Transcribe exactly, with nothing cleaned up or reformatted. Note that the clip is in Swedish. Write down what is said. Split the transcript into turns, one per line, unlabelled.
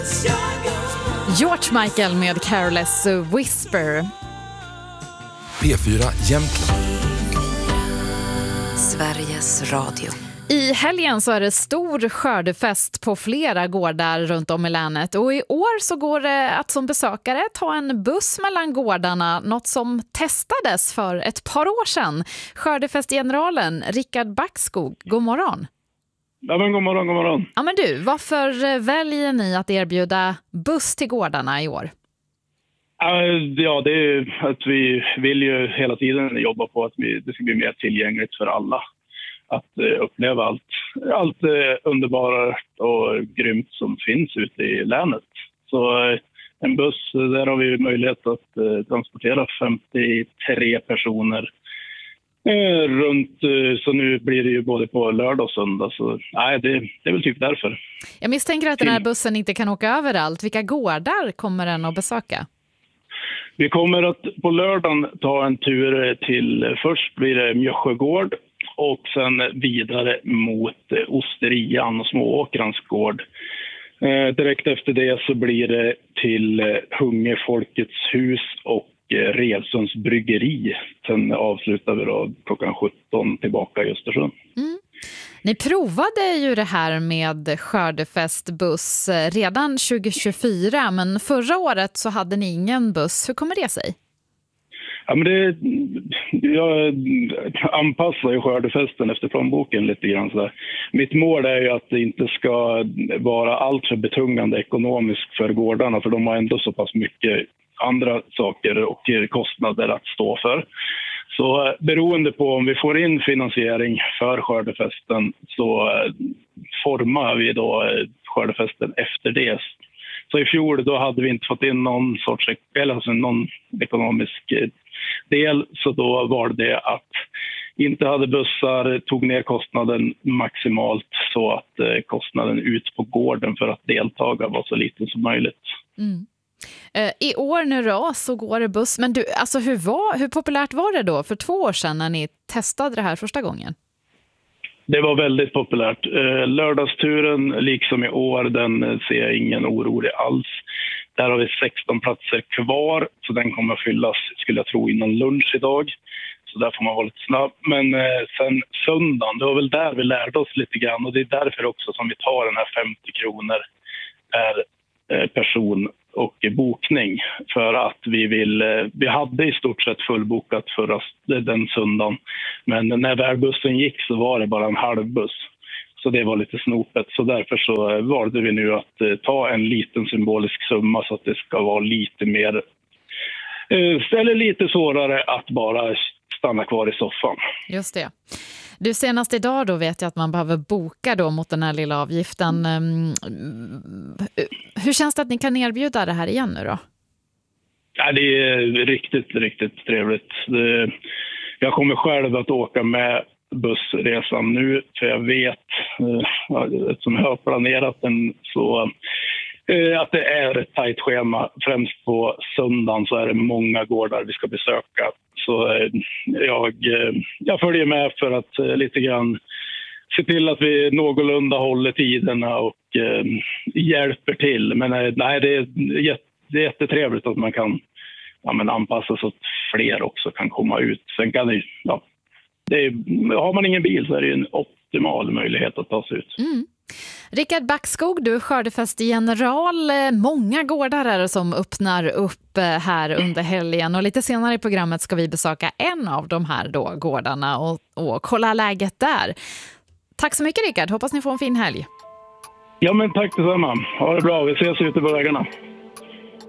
George Michael med Careless Whisper.
P fyra Jämtland.
Sveriges Radio.
I helgen så är det stor skördefest på flera gårdar runt om i länet. Och i år så går det att som besökare ta en buss mellan gårdarna. Något som testades för ett par år sedan. Skördefestgeneralen Rickard Backskog, god morgon.
Ja, men god morgon, god morgon.
Ja, men du, varför väljer ni att erbjuda buss till gårdarna i år?
Ja, det är att vi vill ju hela tiden jobba på att vi, det ska bli mer tillgängligt för alla. Att uh, uppleva allt, allt uh, underbara och grymt som finns ute i länet. Så uh, en buss, där har vi möjlighet att uh, transportera femtiotre personer uh, runt. Uh, så nu blir det ju både på lördag och söndag. Så nej, det, det är väl typ därför.
Jag misstänker att den här bussen inte kan åka överallt. Vilka gårdar kommer den att besöka?
Vi kommer att på lördagen ta en tur till, först blir det Mjösjögård och sen vidare mot Osterian och Smååkrans gård. Eh, direkt efter det så blir det till eh, Hunge Folkets hus och eh, Revsunds bryggeri. Sen avslutar vi då klockan sjutton tillbaka i Östersund.
Mm. Ni provade ju det här med skördefestbuss redan tjugo tjugofyra, men förra året så hade ni ingen buss. Hur kommer det sig?
Ja, men det, jag anpassar ju skördefesten efter plånboken lite grann. Så där. Mitt mål är ju att det inte ska vara allt för betungande ekonomiskt för gårdarna, för de har ändå så pass mycket andra saker och kostnader att stå för. Så beroende på om vi får in finansiering för skördefesten så formar vi då skördefesten efter det. Så i fjol då hade vi inte fått in någon sorts eller alltså någon ekonomisk del, så då var det att inte hade bussar, tog ner kostnaden maximalt så att kostnaden ut på gården för att deltaga var så liten som möjligt.
Mm. I år nu då så går det buss, men du, alltså hur, var, hur populärt var det då för två år sedan när ni testade det här första gången?
Det var väldigt populärt. Lördagsturen liksom i år, den ser jag ingen orolig alls. Där har vi sexton platser kvar, så den kommer att fyllas, skulle jag tro, innan lunch idag. Så där får man vara lite snabb. Men eh, sen söndagen, det var väl där vi lärde oss lite grann. Och det är därför också som vi tar den här femtio kronor per eh, person och bokning. För att vi vill, eh, vi hade i stort sett fullbokat förra den söndagen. Men när värbussen gick så var det bara en halv buss. Så det var lite snopet. Så därför så valde vi nu att eh, ta en liten symbolisk summa så att det ska vara lite mer, eh, eller lite svårare att bara stanna kvar i soffan.
Just det. Du, senast idag då vet jag att man behöver boka då mot den här lilla avgiften. Hur känns det att ni kan erbjuda det här igen nu då?
Ja, det är riktigt, riktigt trevligt. Det, jag kommer själv att åka med bussresan nu, för jag vet, eftersom jag har planerat den, så att det är ett tajt schema. Främst på söndagen så är det många gårdar vi ska besöka. Så jag, jag följer med för att lite grann se till att vi någorlunda håller tiderna och eh, hjälper till. Men nej, det är, jätte, det är jättetrevligt att man kan ja, men anpassa så att fler också kan komma ut. Sen kan det, ja, det är, har man ingen bil så är det en optimal möjlighet att ta sig ut.
Mm. Rickard Backskog, du är skördefestgeneral. Många gårdar är det som öppnar upp här under helgen, och lite senare i programmet ska vi besöka en av de här då gårdarna och, och kolla läget där. Tack så mycket Rickard, hoppas ni får en fin helg.
Ja, men tack detsamma. Ha det bra, vi ses ute på vägarna.